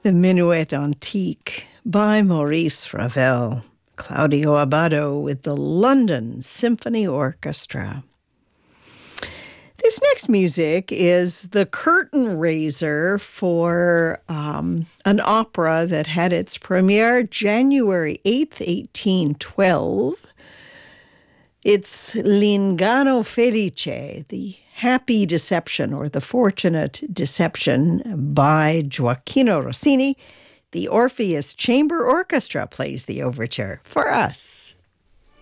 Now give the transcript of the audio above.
The Minuet Antique by Maurice Ravel. Claudio Abbado with the London Symphony Orchestra. This next music is the curtain raiser for an opera that had its premiere January 8th, 1812. It's L'Inganno Felice, the Happy Deception or the Fortunate Deception by Gioacchino Rossini. The Orpheus Chamber Orchestra plays the overture for us.